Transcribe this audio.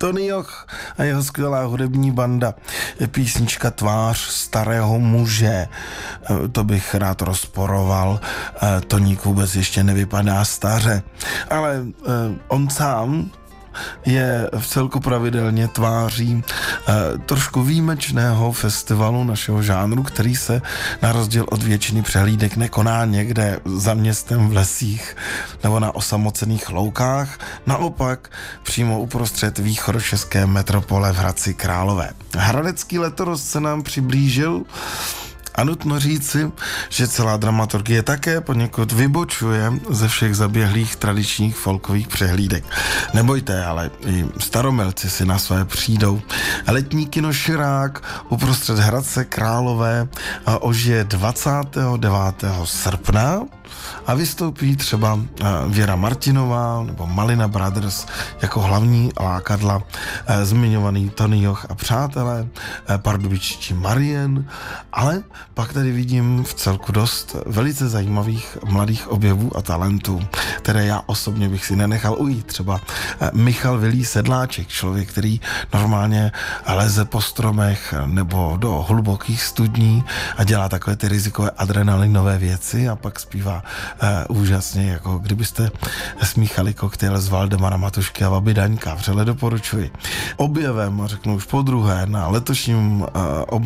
Tony Joch a jeho skvělá hudební banda. Písnička Tvář starého muže. To bych rád rozporoval. Toník vůbec ještě nevypadá staře. Ale on sám je v celku pravidelně tváří trošku výjimečného festivalu našeho žánru, který se na rozdíl od většiny přehlídek nekoná někde za městem v lesích nebo na osamocených loukách, naopak přímo uprostřed východočeské metropole v Hradci Králové. Hradecký letos se nám přiblížil a nutno říci, že celá dramaturgie také poněkud vybočuje ze všech zaběhlých tradičních folkových přehlídek. Nebojte, ale i staromilci si na své přijdou. Letní kino Širák uprostřed Hradce Králové ožije 29. srpna a vystoupí třeba Věra Martinová nebo Malina Brothers jako hlavní lákadla, zmiňovaný Tony Joch a přátelé, pardubičtí Marien, ale pak tady vidím v celku dost velice zajímavých mladých objevů a talentů, které já osobně bych si nenechal ujít. Třeba Michal Vilí Sedláček, člověk, který normálně leze po stromech nebo do hlubokých studní a dělá takové ty rizikové adrenalinové věci a pak zpívá úžasně, jako kdybyste smíchali koktejl z Valdemara Matušky a Babi Daňka. Vřele doporučuji. Objevem, řeknu už podruhé, na letošním